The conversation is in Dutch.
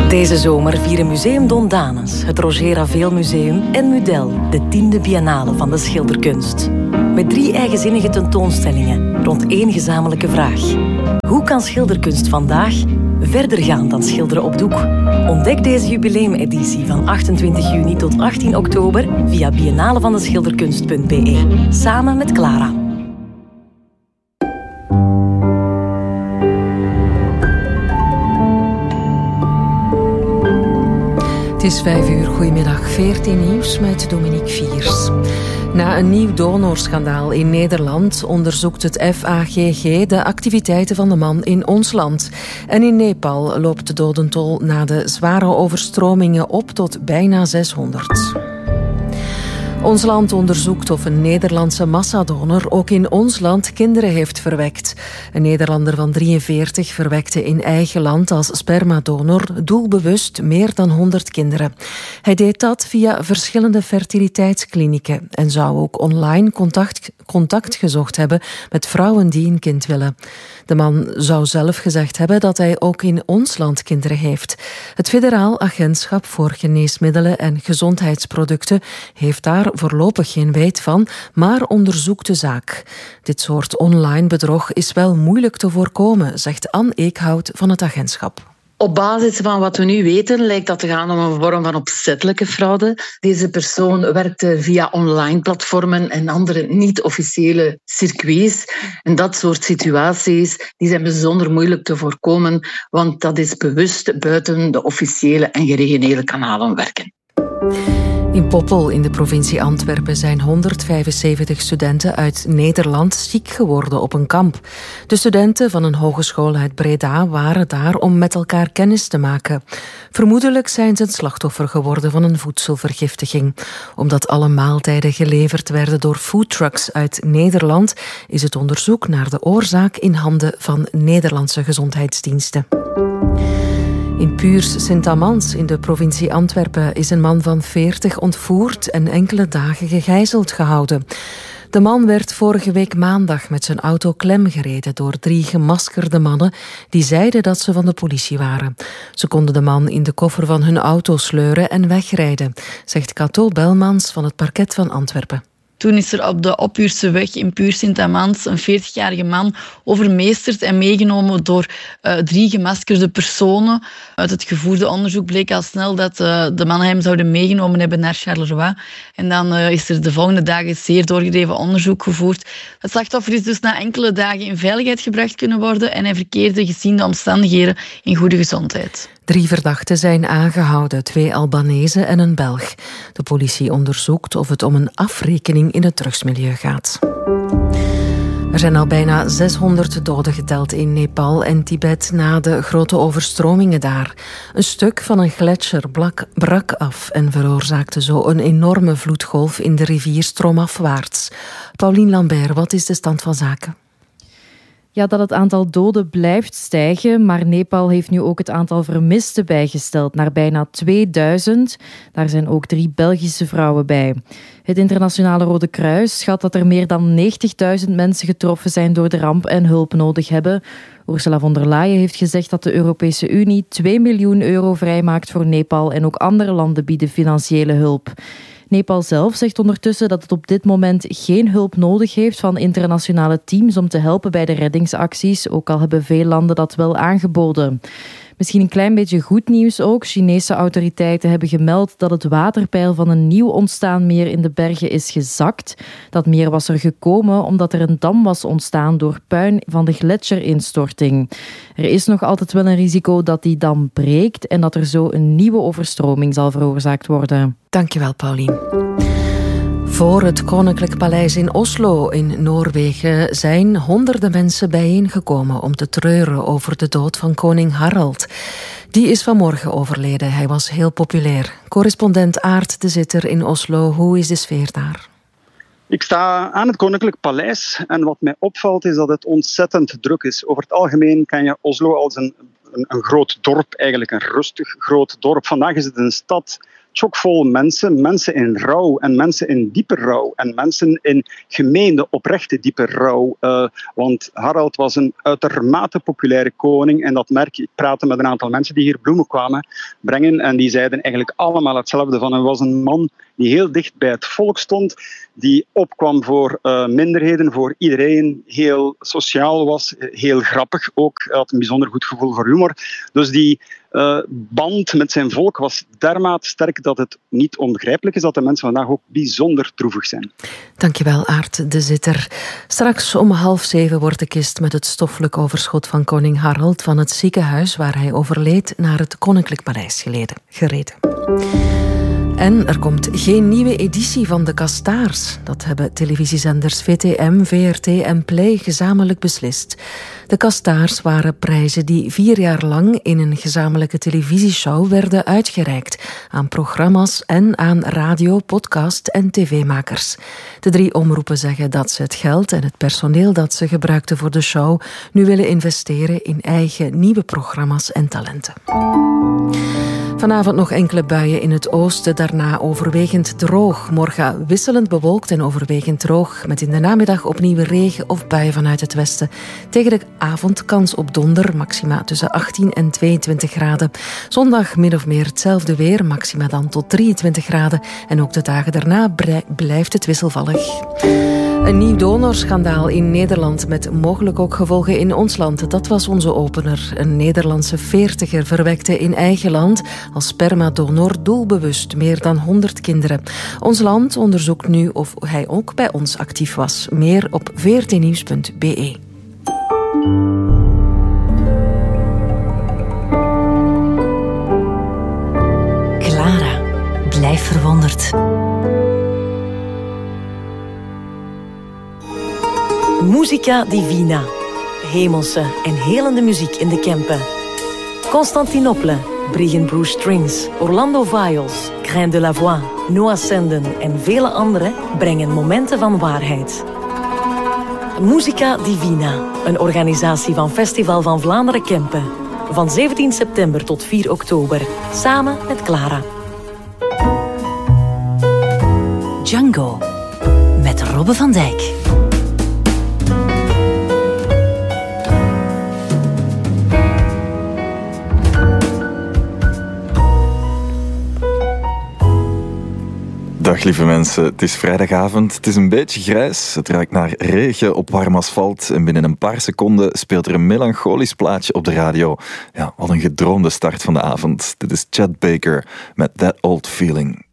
Deze zomer vieren Museum Don Danes, het Roger Ravel Museum en Mudel de 10e Biennale van de schilderkunst. Met 3 eigenzinnige tentoonstellingen rond 1 gezamenlijke vraag. Hoe kan schilderkunst vandaag verder gaan dan schilderen op doek? Ontdek deze jubileumeditie van 28 juni tot 18 oktober via biennalevandeschilderkunst.be. Samen met Clara. Het is 5 uur, goedemiddag, 14 nieuws met Dominique Viers. Na een nieuw donorschandaal in Nederland onderzoekt het FAGG de activiteiten van de man in ons land. En in Nepal loopt de dodentol na de zware overstromingen op tot bijna 600. Ons land onderzoekt of een Nederlandse massadonor ook in ons land kinderen heeft verwekt. Een Nederlander van 43 verwekte in eigen land als spermadonor doelbewust meer dan 100 kinderen. Hij deed dat via verschillende fertiliteitsklinieken en zou ook online contact gezocht hebben met vrouwen die een kind willen. De man zou zelf gezegd hebben dat hij ook in ons land kinderen heeft. Het Federaal Agentschap voor Geneesmiddelen en Gezondheidsproducten heeft daar voorlopig geen weet van, maar onderzoekt de zaak. Dit soort online bedrog is wel moeilijk te voorkomen, zegt Anne Eekhout van het agentschap. Op basis van wat we nu weten lijkt dat te gaan om een vorm van opzettelijke fraude. Deze persoon werkte via online platformen en andere niet-officiële circuits. En dat soort situaties die zijn bijzonder moeilijk te voorkomen, want dat is bewust buiten de officiële en geregeleerde kanalen werken. In Poppel in de provincie Antwerpen zijn 175 studenten uit Nederland ziek geworden op een kamp. De studenten van een hogeschool uit Breda waren daar om met elkaar kennis te maken. Vermoedelijk zijn ze het slachtoffer geworden van een voedselvergiftiging. Omdat alle maaltijden geleverd werden door foodtrucks uit Nederland, is het onderzoek naar de oorzaak in handen van Nederlandse gezondheidsdiensten. In Puurs Sint-Amans in de provincie Antwerpen is een man van 40 ontvoerd en enkele dagen gegijzeld gehouden. De man werd vorige week maandag met zijn auto klemgereden door 3 gemaskerde mannen die zeiden dat ze van de politie waren. Ze konden de man in de koffer van hun auto sleuren en wegrijden, zegt Cato Belmans van het parket van Antwerpen. Toen is er op de Oppuurse weg in Puurs Sint-Amans een 40-jarige man overmeesterd en meegenomen door 3 gemaskerde personen. Uit het gevoerde onderzoek bleek al snel dat de mannen hem zouden meegenomen hebben naar Charleroi. En dan is er de volgende dagen zeer doorgedreven onderzoek gevoerd. Het slachtoffer is dus na enkele dagen in veiligheid gebracht kunnen worden en hij verkeerde gezien de omstandigheden in goede gezondheid. 3 verdachten zijn aangehouden, 2 Albanezen en een Belg. De politie onderzoekt of het om een afrekening in het drugsmilieu gaat. Er zijn al bijna 600 doden geteld in Nepal en Tibet na de grote overstromingen daar. Een stuk van een gletsjer brak af en veroorzaakte zo een enorme vloedgolf in de rivier stroomafwaarts. Pauline Lambert, wat is de stand van zaken? Ja, dat het aantal doden blijft stijgen, maar Nepal heeft nu ook het aantal vermisten bijgesteld naar bijna 2000. Daar zijn ook 3 Belgische vrouwen bij. Het Internationale Rode Kruis schat dat er meer dan 90.000 mensen getroffen zijn door de ramp en hulp nodig hebben. Ursula von der Leyen heeft gezegd dat de Europese Unie 2 miljoen euro vrijmaakt voor Nepal en ook andere landen bieden financiële hulp. Nepal zelf zegt ondertussen dat het op dit moment geen hulp nodig heeft van internationale teams om te helpen bij de reddingsacties, ook al hebben veel landen dat wel aangeboden. Misschien een klein beetje goed nieuws ook. Chinese autoriteiten hebben gemeld dat het waterpeil van een nieuw ontstaan meer in de bergen is gezakt. Dat meer was er gekomen omdat er een dam was ontstaan door puin van de gletsjerinstorting. Er is nog altijd wel een risico dat die dam breekt en dat er zo een nieuwe overstroming zal veroorzaakt worden. Dankjewel, Pauline. Voor het Koninklijk Paleis in Oslo in Noorwegen zijn honderden mensen bijeengekomen om te treuren over de dood van koning Harald. Die is vanmorgen overleden. Hij was heel populair. Correspondent Aart de Zitter in Oslo. Hoe is de sfeer daar? Ik sta aan het Koninklijk Paleis en wat mij opvalt is dat het ontzettend druk is. Over het algemeen ken je Oslo als een groot dorp, eigenlijk een rustig groot dorp. Vandaag is het een stad chockvol mensen in rouw en mensen in diepe rouw en mensen in gemeende, oprechte diepe rouw. Want Harald was een uitermate populaire koning en dat merk je. Ik praatte met een aantal mensen die hier bloemen kwamen brengen en die zeiden eigenlijk allemaal hetzelfde van hij was een man die heel dicht bij het volk stond, die opkwam voor minderheden, voor iedereen, heel sociaal was, heel grappig ook, had een bijzonder goed gevoel voor humor. Dus die band met zijn volk was dermate sterk dat het niet onbegrijpelijk is dat de mensen vandaag ook bijzonder droevig zijn. Dankjewel, Aart de Zitter. Straks om 6:30 wordt de kist met het stoffelijk overschot van koning Harald van het ziekenhuis waar hij overleed naar het Koninklijk Paleis gereden. En er komt geen nieuwe editie van de Kastaars. Dat hebben televisiezenders VTM, VRT en Play gezamenlijk beslist. De Kastaars waren prijzen die 4 jaar lang in een gezamenlijke televisieshow werden uitgereikt aan programma's en aan radio, podcast en tv-makers. De 3 omroepen zeggen dat ze het geld en het personeel dat ze gebruikten voor de show nu willen investeren in eigen nieuwe programma's en talenten. Vanavond nog enkele buien in het oosten, daarna overwegend droog. Morgen wisselend bewolkt en overwegend droog, met in de namiddag opnieuw regen of buien vanuit het westen. Tegen de avond kans op donder, maxima tussen 18 en 22 graden. Zondag min of meer hetzelfde weer, maxima dan tot 23 graden. En ook de dagen daarna blijft het wisselvallig. Een nieuw donorschandaal in Nederland met mogelijk ook gevolgen in ons land. Dat was onze opener. Een Nederlandse 40er verwekte in eigen land als spermadonor doelbewust meer dan 100 kinderen. Ons land onderzoekt nu of hij ook bij ons actief was. Meer op vrtnieuws.be. Clara, blijf verwonderd. Musica Divina. Hemelse en helende muziek in de Kempen. Constantinople, Briggen Bruce Strings, Orlando Viols, Grain de la Voix, Noah Senden en vele anderen brengen momenten van waarheid. Musica Divina, een organisatie van Festival van Vlaanderen Kempen. Van 17 september tot 4 oktober, samen met Clara. Django, met Robbe van Dijk. Dag lieve mensen, het is vrijdagavond, het is een beetje grijs, het ruikt naar regen op warm asfalt en binnen een paar seconden speelt er een melancholisch plaatje op de radio. Ja, wat een gedroomde start van de avond. Dit is Chet Baker met That Old Feeling.